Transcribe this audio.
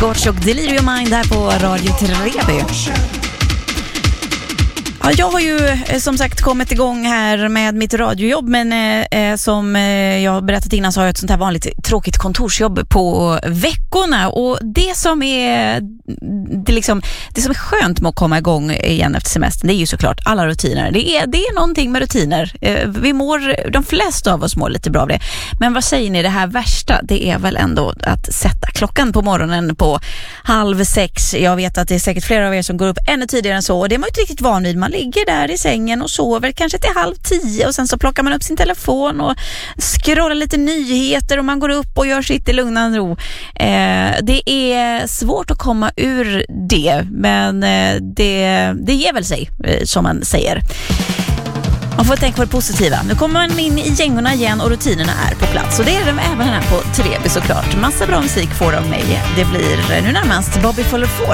Scorch och Delirium Mind här på Radio Treby. Ja, jag har ju som sagt kommit igång här med mitt radiojobb, men som jag har berättat innan så har jag ett sånt här vanligt tråkigt kontorsjobb på veckorna, och det som är skönt med att komma igång igen efter semestern, det är ju såklart alla rutiner. Det är någonting med rutiner. De flesta av oss mår lite bra av det. Men vad säger ni, det här värsta, det är väl ändå att sätta klockan på morgonen på 5:30. Jag vet att det är säkert flera av er som går upp ännu tidigare än så, och det är man ju inte riktigt van vid. Man ligger där i sängen och sover kanske till 9:30, och sen så plockar man upp sin telefon och scrollar lite nyheter, och man går upp och gör sitt i lugnan ro. Det är svårt att komma ur det, men det ger väl sig, som man säger. Man får tänka på det positiva. Nu kommer man in i gängorna igen och rutinerna är på plats. Och det är de även här på Treby såklart. Massa bra musik får de mig. Det blir nu närmast Bobby Fuller 4